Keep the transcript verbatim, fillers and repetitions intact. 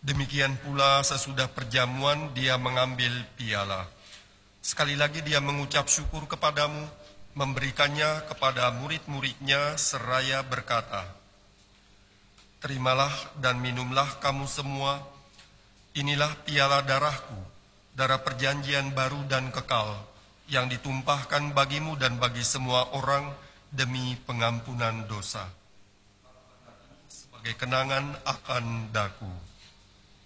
Demikian pula sesudah perjamuan dia mengambil piala. Sekali lagi dia mengucap syukur kepadamu, memberikannya kepada murid-muridnya seraya berkata, "Terimalah dan minumlah kamu semua, inilah piala darahku, darah perjanjian baru dan kekal, yang ditumpahkan bagimu dan bagi semua orang demi pengampunan dosa. Sebagai kenangan akan daku."